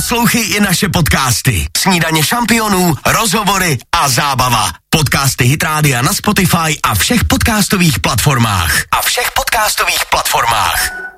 Poslouchej i naše podcasty. Snídaně šampionů, rozhovory a zábava. Podcasty Hit Rádia na Spotify a všech podcastových platformách.